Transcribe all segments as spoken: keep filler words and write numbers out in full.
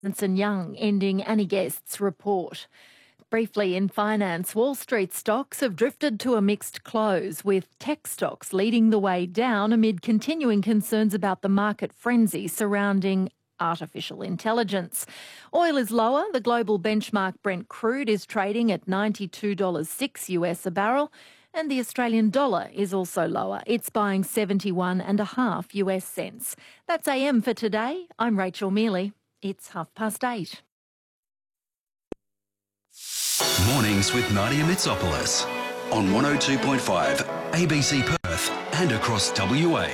Ernst and Young ending Annie Guest's report. Briefly in finance, Wall Street stocks have drifted to a mixed close, with tech stocks leading the way down amid continuing concerns about the market frenzy surrounding artificial intelligence. Oil is lower. The global benchmark Brent crude is trading at ninety-two dollars and six cents U S a barrel, and the Australian dollar is also lower. It's buying seventy-one and a half U S cents. That's A M for today. I'm Rachel Mealy. It's half past eight. Mornings with Nadia Mitsopoulos on one oh two point five A B C Perth and across W A.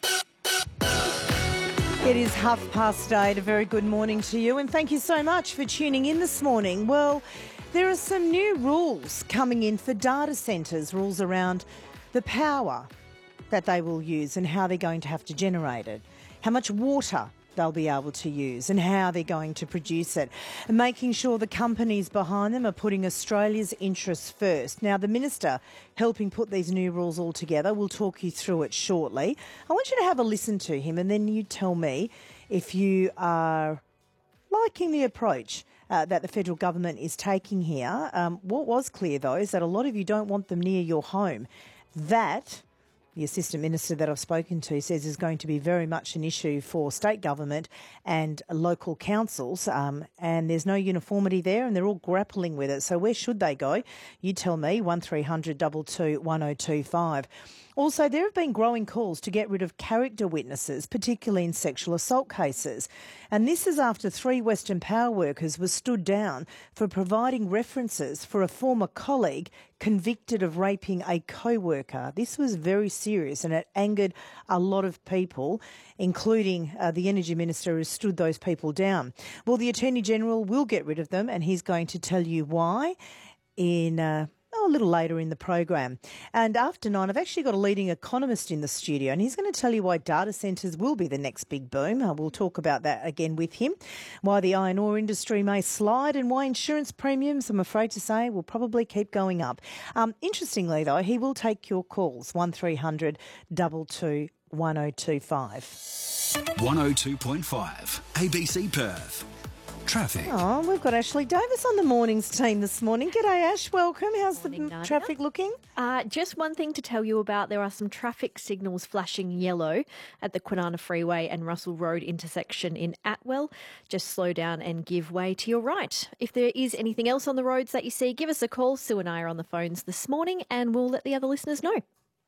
It is half past eight. A very good morning to you, and thank you so much for tuning in this morning. Well, there are some new rules coming in for data centres, rules around the power that they will use and how they're going to have to generate it, how much water they'll be able to use and how they're going to produce it, and making sure the companies behind them are putting Australia's interests first. Now, the Minister helping put these new rules all together will talk you through it shortly. I want you to have a listen to him, and then you tell me if you are liking the approach uh, that the federal government is taking here. Um, what was clear, though, is that a lot of you don't want them near your home. That, the Assistant Minister that I've spoken to says, is going to be very much an issue for state government and local councils, um, and there's no uniformity there, and they're all grappling with it. So where should they go? You tell me, one three hundred two two one oh two five. Also, there have been growing calls to get rid of character witnesses, particularly in sexual assault cases. And this is after three Western Power workers were stood down for providing references for a former colleague convicted of raping a co-worker. This was very serious, and it angered a lot of people, including uh, the Energy Minister, who stood those people down. Well, the Attorney General will get rid of them, and he's going to tell you why in Uh, Oh, a little later in the program. And after nine, I've actually got a leading economist in the studio, and he's going to tell you why data centres will be the next big boom. Uh, we'll talk about that again with him. Why the iron ore industry may slide, and why insurance premiums, I'm afraid to say, will probably keep going up. Um, interestingly, though, he will take your calls, one three hundred two two one oh two five. one oh two point five A B C Perth. Traffic. Oh, we've got Ashley Davis on the mornings team this morning. G'day, Ash. Welcome. How's Morning, the Nadia. traffic looking? Uh, just one thing to tell you about. There are some traffic signals flashing yellow at the Kwinana Freeway and Russell Road intersection in Atwell. Just slow down and give way to your right. If there is anything else on the roads that you see, give us a call. Sue and I are on the phones this morning, and we'll let the other listeners know.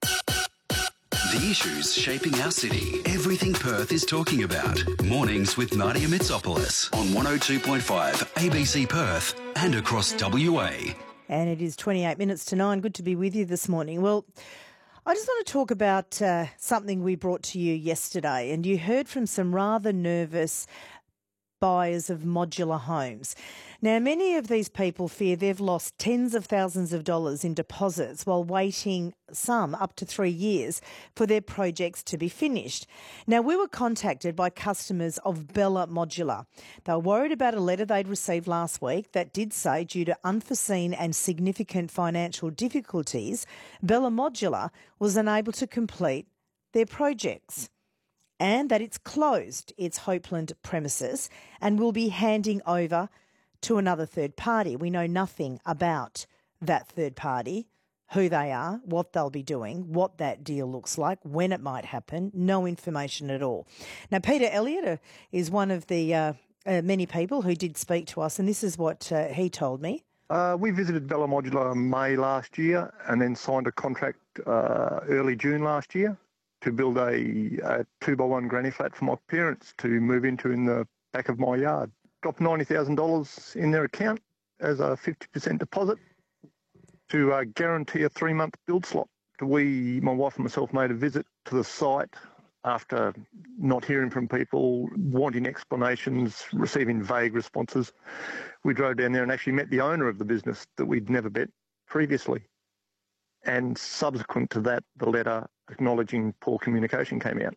The issues shaping our city. Everything Perth is talking about. Mornings with Nadia Mitsopoulos on one oh two point five A B C Perth and across W A. And it is twenty-eight minutes to nine. Good to be with you this morning. Well, I just want to talk about uh, something we brought to you yesterday, and you heard from some rather nervous buyers of modular homes. Now, many of these people fear they've lost tens of thousands of dollars in deposits while waiting, some up to three years, for their projects to be finished. Now, we were contacted by customers of Bella Modular. They were worried about a letter they'd received last week that did say, due to unforeseen and significant financial difficulties, Bella Modular was unable to complete their projects, and that it's closed its Hopeland premises and will be handing over to another third party. We know nothing about that third party, who they are, what they'll be doing, what that deal looks like, when it might happen, no information at all. Now, Peter Elliott uh, is one of the uh, uh, many people who did speak to us, and this is what uh, he told me. Uh, we visited Bella Modular in May last year and then signed a contract uh, early June last year to build a, a two by one granny flat for my parents to move into in the back of my yard. Dropped ninety thousand dollars in their account as a fifty percent deposit to uh, guarantee a three-month build slot. We, my wife and myself, made a visit to the site after not hearing from people, wanting explanations, receiving vague responses. We drove down there and actually met the owner of the business that we'd never met previously. And subsequent to that, the letter acknowledging poor communication came out.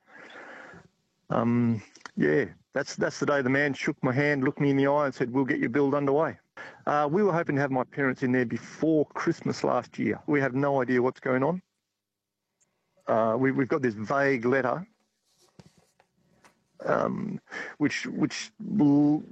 Um, yeah, that's that's the day the man shook my hand, looked me in the eye and said, "We'll get your build underway." Uh, we were hoping to have my parents in there before Christmas last year. We have no idea what's going on. Uh, we, we've got this vague letter, um, which which